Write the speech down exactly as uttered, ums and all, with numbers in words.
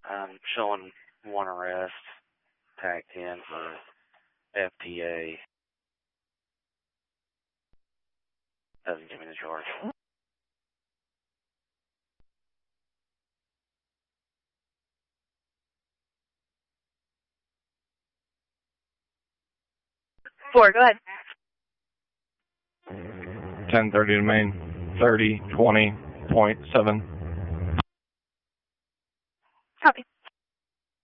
I'm showing one arrest, tag ten for F T A. Doesn't give me the charge. Four, go ahead. ten thirty to main, thirty, twenty point seven.